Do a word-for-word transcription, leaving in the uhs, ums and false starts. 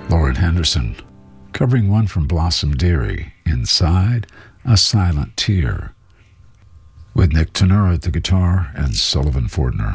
Lauren Henderson, covering one from Blossom Dearie, Inside a Silent Tear, with Nick Tenura at the guitar and Sullivan Fortner